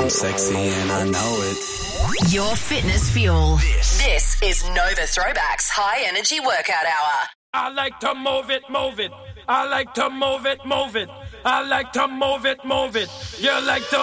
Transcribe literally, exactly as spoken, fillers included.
I'm sexy and I know it. Your fitness fuel. This, this is Nova Throwbacks High Energy Workout Hour. I like to move it, move it. I like to move it, move it. I like to move it, move it. You like to